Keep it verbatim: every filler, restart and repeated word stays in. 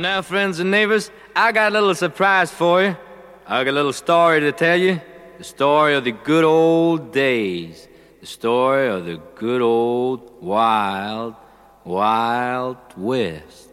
And now, friends and neighbors, I got a little surprise for you. I got a little story to tell you. The story of the good old days. The story of the good old wild, wild West.